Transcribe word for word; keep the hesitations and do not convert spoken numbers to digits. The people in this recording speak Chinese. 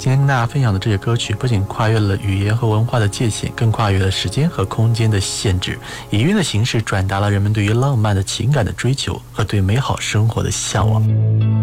今天跟大家分享的这些歌曲，不仅跨越了语言和文化的界限，更跨越了时间和空间的限制，以音乐的形式转达了人们对于浪漫的情感的追求和对美好生活的向往。